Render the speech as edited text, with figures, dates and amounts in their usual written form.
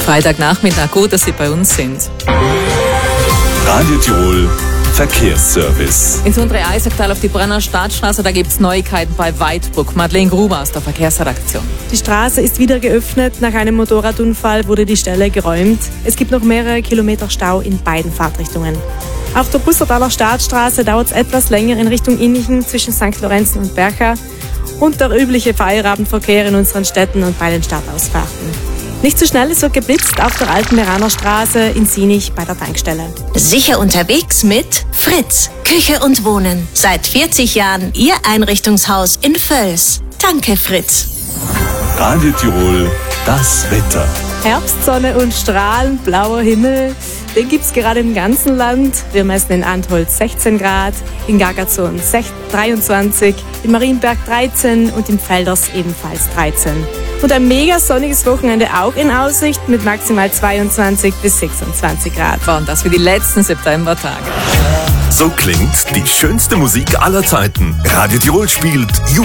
Freitagnachmittag, gut, dass Sie bei uns sind. Radio Tirol Verkehrsservice. Ins untere Eisacktal auf die Brenner Staatsstraße, da gibt es Neuigkeiten bei Weidbruck. Madeleine Gruber aus der Verkehrsredaktion. Die Straße ist wieder geöffnet. Nach einem Motorradunfall wurde die Stelle geräumt. Es gibt noch mehrere Kilometer Stau in beiden Fahrtrichtungen. Auf der Bussertaler Staatsstraße dauert es etwas länger in Richtung Innichen zwischen St. Lorenzen und Bercha. Und der übliche Feierabendverkehr in unseren Städten und bei den Stadtausfahrten. Nicht zu schnell, es wird geblitzt auf der alten Meraner Straße in Sinich bei der Tankstelle. Sicher unterwegs mit Fritz, Küche und Wohnen. Seit 40 Jahren Ihr Einrichtungshaus in Völs. Danke, Fritz. Radio Tirol, das Wetter. Herbstsonne und strahlend blauer Himmel, den gibt es gerade im ganzen Land. Wir messen in Antholz 16 Grad, in Gargazon 23, in Marienberg 13 und in Velders ebenfalls 13. Und ein mega sonniges Wochenende auch in Aussicht mit maximal 22 bis 26 Grad. War und das für die letzten Septembertage. So klingt die schönste Musik aller Zeiten. Radio Tirol spielt